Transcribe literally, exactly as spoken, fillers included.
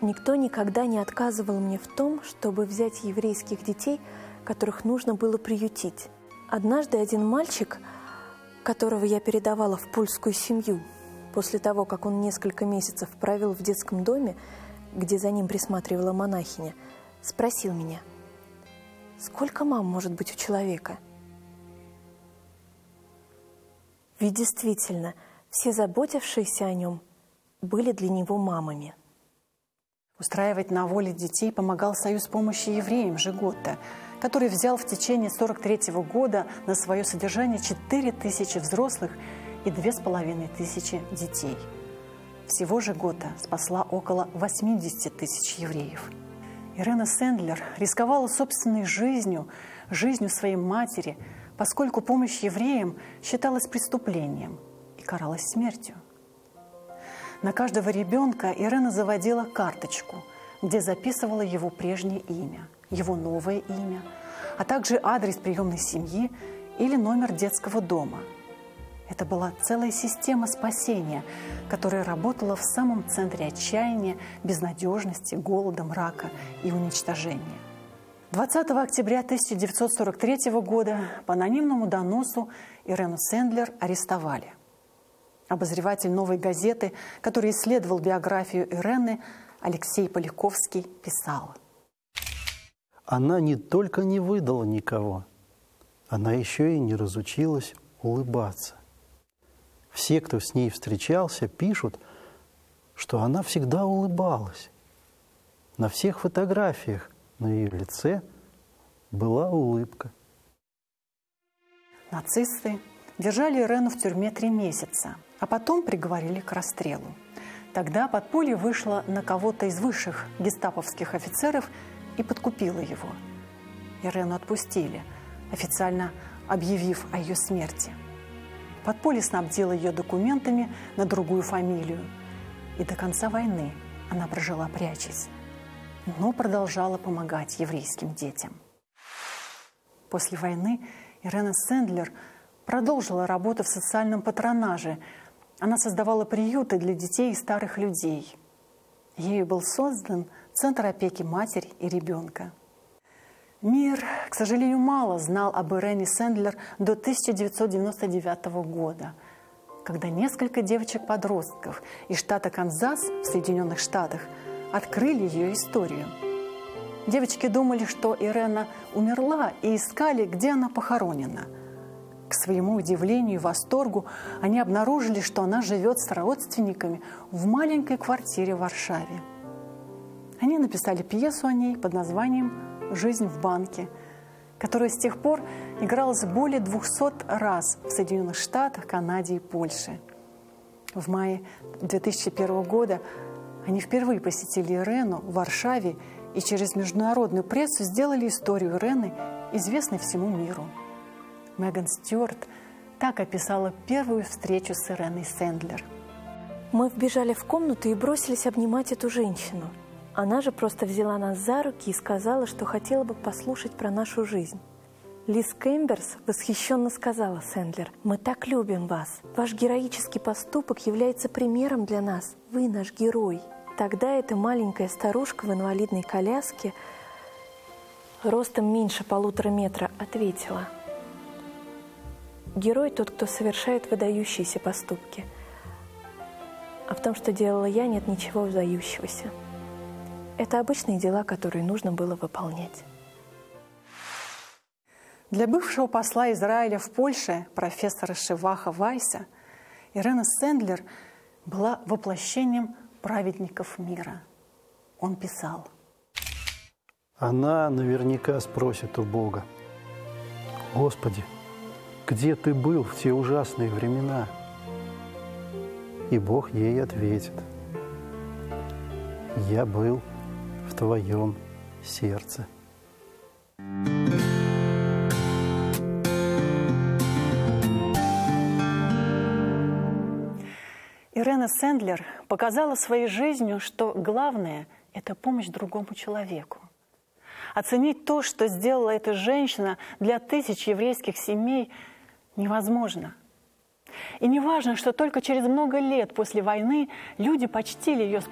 Никто никогда не отказывал мне в том, чтобы взять еврейских детей, которых нужно было приютить. Однажды один мальчик, которого я передавала в польскую семью, после того, как он несколько месяцев провел в детском доме, где за ним присматривала монахиня, спросил меня: «Сколько мам может быть у человека?» Ведь действительно, все заботившиеся о нем были для него мамами. Устраивать на воле детей помогал Союз помощи евреям «Жигота», который взял в течение сорок третьего года на свое содержание четыре тысячи взрослых и две с половиной тысячи детей. Всего «Жигота» спасла около восьмидесяти тысяч евреев. Ирена Сендлер рисковала собственной жизнью, жизнью своей матери, поскольку помощь евреям считалась преступлением и каралась смертью. На каждого ребенка Ирена заводила карточку, где записывала его прежнее имя, его новое имя, а также адрес приемной семьи или номер детского дома. Это была целая система спасения, которая работала в самом центре отчаяния, безнадежности, голода, мрака и уничтожения. двадцатого октября тысяча девятьсот сорок третьего года по анонимному доносу Ирену Сендлер арестовали. Обозреватель «Новой газеты», который исследовал биографию Ирены, Алексей Поляковский, писал: «Она не только не выдала никого, она еще и не разучилась улыбаться. Все, кто с ней встречался, пишут, что она всегда улыбалась. На всех фотографиях на ее лице была улыбка». Нацисты держали Ирену в тюрьме три месяца, а потом приговорили к расстрелу. Тогда подполье вышло на кого-то из высших гестаповских офицеров и подкупило его. Ирену отпустили, официально объявив о ее смерти. Подполье снабдило ее документами на другую фамилию. И до конца войны она прожила, прячась, но продолжала помогать еврейским детям. После войны Ирена Сендлер продолжила работу в социальном патронаже. Она создавала приюты для детей и старых людей. Ею был создан Центр опеки матери и ребенка. Мир, к сожалению, мало знал об Ирене Сендлер до тысяча девятьсот девяносто девятого года, когда несколько девочек-подростков из штата Канзас в Соединенных Штатах открыли ее историю. Девочки думали, что Ирена умерла, и искали, где она похоронена. К своему удивлению и восторгу они обнаружили, что она живет с родственниками в маленькой квартире в Варшаве. Они написали пьесу о ней под названием «Жизнь в банке», которая с тех пор игралась более двухсот раз в Соединенных Штатах, Канаде и Польше. В мае две тысячи первого года они впервые посетили Ирену в Варшаве и через международную прессу сделали историю Ирены известной всему миру. Меган Стюарт так описала первую встречу с Иреной Сендлер. Мы вбежали в комнату и бросились обнимать эту женщину. Она же просто взяла нас за руки и сказала, что хотела бы послушать про нашу жизнь. Лиз Кемберс восхищенно сказала Сендлер: «Мы так любим вас. Ваш героический поступок является примером для нас. Вы наш герой». Тогда эта маленькая старушка в инвалидной коляске, ростом меньше полутора метра, ответила: «Герой тот, кто совершает выдающиеся поступки. А в том, что делала я, нет ничего выдающегося. Это обычные дела, которые нужно было выполнять». Для бывшего посла Израиля в Польше, профессора Шеваха Вайса, Ирена Сендлер была воплощением праведников мира. Он писал: «Она наверняка спросит у Бога: Господи, где ты был в те ужасные времена?» И Бог ей ответит: «Я был в твоем сердце». Ирена Сендлер показала своей жизнью, что главное – это помощь другому человеку. Оценить то, что сделала эта женщина для тысяч еврейских семей, невозможно. И не важно, что только через много лет после войны люди почтили ее